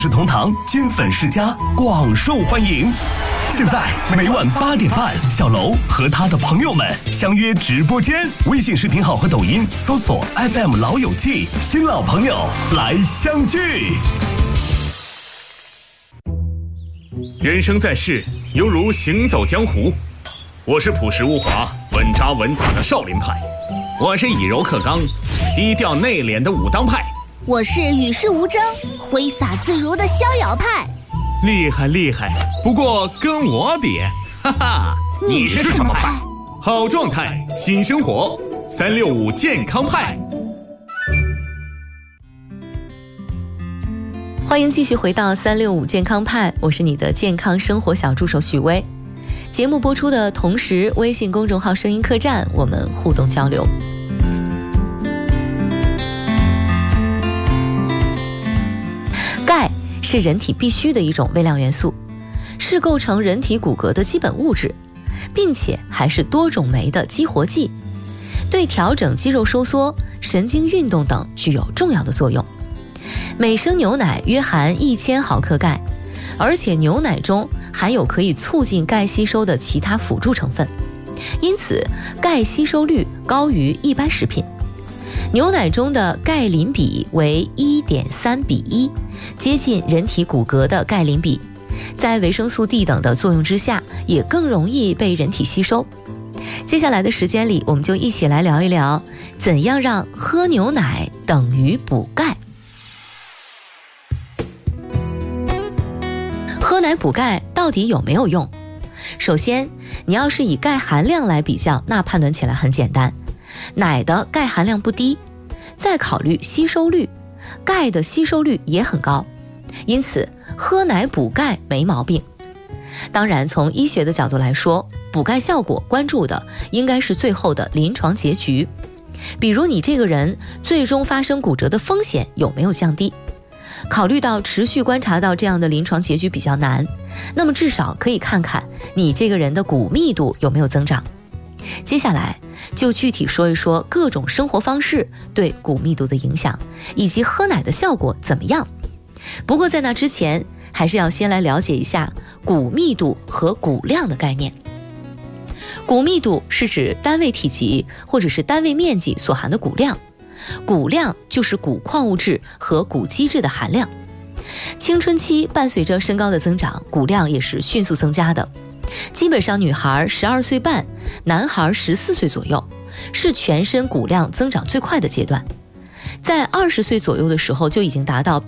是同堂金粉世家广受欢迎。现在每晚8点半，小楼和他的朋友们相约直播间，微信视频号和抖音搜索 FM 老友记，新老朋友来相聚。 人生在世，犹如行走江湖。我是朴实无华、稳扎稳打的少林派，我是以柔克刚、低调内敛的武当派， 我是与世无争、挥洒自如的逍遥派。 厉害厉害，不过跟我比，哈哈， 你是什么派？ 好状态，新生活，365健康派。 欢迎继续回到365健康派，我是你的健康生活小助手许巍。节目播出的同时，微信公众号声音客栈我们互动交流。钙是人体必需的一种微量元素，是构成人体骨骼的基本物质，并且还是多种酶的激活剂，对调整肌肉收缩、神经运动等具有重要的作用。每升牛奶约含1000毫克钙，而且牛奶中含有可以促进钙吸收的其他辅助成分，因此钙吸收率高于一般食品。牛奶中的钙磷比为1.3:1，接近人体骨骼的钙磷比，在维生素 D 等的作用之下，也更容易被人体吸收。接下来的时间里，我们就一起来聊一聊，怎样让喝牛奶等于补钙。喝奶补钙到底有没有用？首先，你要是以钙含量来比较，那判断起来很简单，奶的钙含量不低，再考虑吸收率，钙的吸收率也很高，因此喝奶补钙没毛病。当然，从医学的角度来说，补钙效果关注的应该是最后的临床结局，比如你这个人最终发生骨折的风险有没有降低。考虑到持续观察到这样的临床结局比较难，那么至少可以看看你这个人的骨密度有没有增长。接下来就具体说一说各种生活方式对骨密度的影响，以及喝奶的效果怎么样。不过在那之前，还是要先来了解一下骨密度和骨量的概念。骨密度是指单位体积或者是单位面积所含的骨量，骨量就是骨矿物质和骨基质的含量。青春期伴随着身高的增长，骨量也是迅速增加的。基本上女孩12岁半，男孩14岁左右，是全身骨量增长最快的阶段。在20岁左右的时候，就已经达到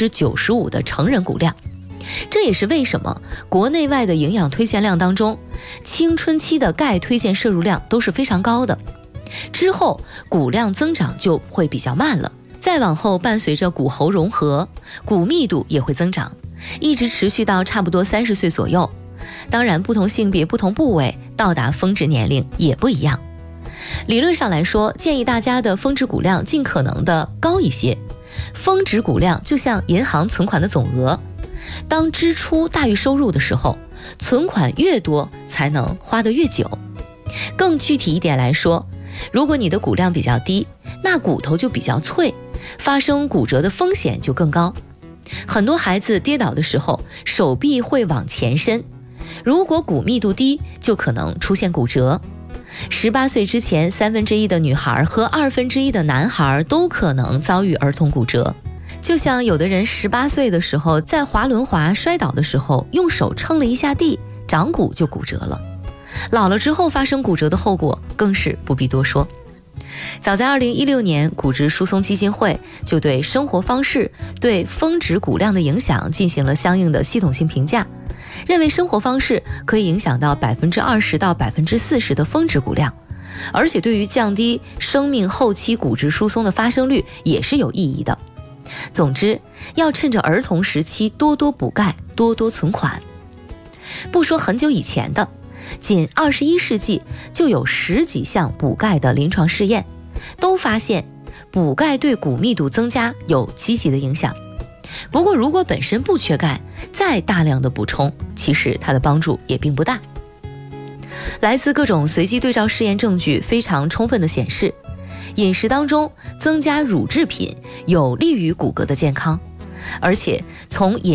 95%的成人骨量。这也是为什么国内外的营养推荐量当中，青春期的钙推荐摄入量都是非常高的。之后骨量增长就会比较慢了，再往后伴随着骨骺融合，骨密度也会增长，一直持续到差不多30岁左右。当然，不同性别、不同部位到达峰值年龄也不一样。理论上来说，建议大家的峰值骨量尽可能的高一些。峰值骨量就像银行存款的总额，当支出大于收入的时候，存款越多才能花得越久。更具体一点来说，如果你的骨量比较低，那骨头就比较脆，发生骨折的风险就更高。很多孩子跌倒的时候，手臂会往前伸，如果骨密度低，就可能出现骨折。18岁之前1/3的女孩和1/2的男孩都可能遭遇儿童骨折。就像有的人18岁的时候在滑轮滑摔倒的时候，用手撑了一下地，掌骨就骨折了。老了之后发生骨折的后果更是不必多说。早在2016年，骨质疏松基金会就对生活方式对峰值骨量的影响进行了相应的系统性评价，认为生活方式可以影响到20%到40%的峰值骨量，而且对于降低生命后期骨质疏松的发生率也是有意义的。总之，要趁着儿童时期多多补钙，多多存款。不说很久以前的，仅21世纪就有10几项补钙的临床试验，都发现补钙对骨密度增加有积极的影响。不过如果本身不缺钙，再大量的补充，其实它的帮助也并不大。来自各种随机对照试验证据非常充分地显示，饮食当中增加乳制品有利于骨骼的健康， 而且从